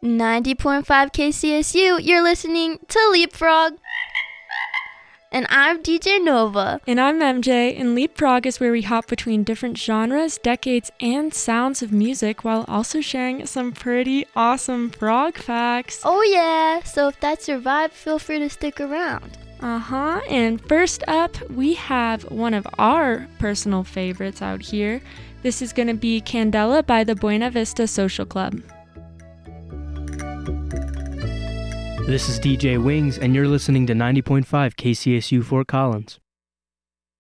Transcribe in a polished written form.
90.5 KCSU, you're listening to Leapfrog. And I'm DJ Nova. And I'm MJ, and Leapfrog is where we hop between different genres, decades, and sounds of music while also sharing some pretty awesome frog facts. Oh yeah, so if that's your vibe, feel free to stick around. And first up, we have one of our personal favorites out here. This is going to be Candela by the Buena Vista Social Club. This is DJ Wings, and you're listening to 90.5 KCSU Fort Collins.